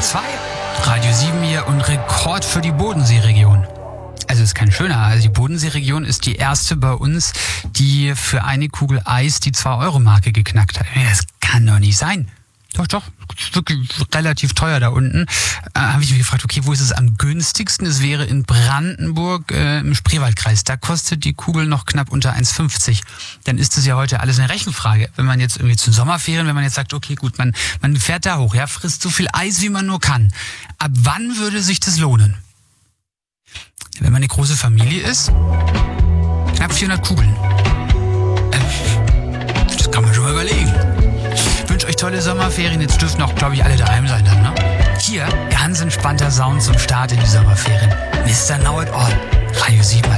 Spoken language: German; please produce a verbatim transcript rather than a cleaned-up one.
zwei. Radio sieben hier und Rekord für die Bodenseeregion. Also ist kein schöner. Also die Bodenseeregion ist die erste bei uns, die für eine Kugel Eis die zwei Euro Marke geknackt hat. Das kann doch nicht sein. Doch, doch, wirklich relativ teuer da unten. Äh, habe ich mich gefragt, okay, wo ist es am günstigsten? Es wäre in Brandenburg äh, im Spreewaldkreis. Da kostet die Kugel noch knapp unter eins fünfzig. Dann ist es ja heute alles eine Rechenfrage. Wenn man jetzt irgendwie zu Sommerferien, wenn man jetzt sagt, okay, gut, man, man fährt da hoch, ja, frisst so viel Eis, wie man nur kann. Ab wann würde sich das lohnen? Wenn man eine große Familie ist, knapp vierhundert Kugeln. Äh, das kann man schon mal überlegen. Ich wünsche euch tolle Sommerferien. Jetzt dürfen auch, glaube ich, alle daheim sein dann, ne? Hier, ganz entspannter Sound zum Start in die Sommerferien. Mister Know It All, Radio sieben.